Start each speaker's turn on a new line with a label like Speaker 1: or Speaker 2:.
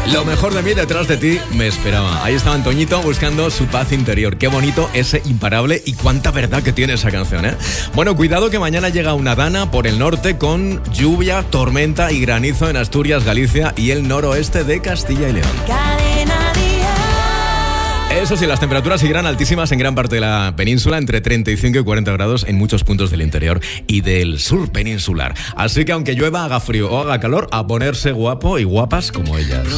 Speaker 1: Lo mejor de mí detrás de ti me esperaba. Ahí estaba Antoñito buscando su paz interior. Qué bonito ese imparable y cuánta verdad que tiene esa canción, ¿eh? Bueno, cuidado que mañana llega una dana por el norte con lluvia, tormenta y granizo en Asturias, Galicia y el noroeste de Castilla y León. Eso sí, las temperaturas seguirán altísimas en gran parte de la península, entre 35 y 40 grados en muchos puntos del interior y del sur peninsular. Así que aunque llueva, haga frío o haga calor, a ponerse guapo y guapas como ellas.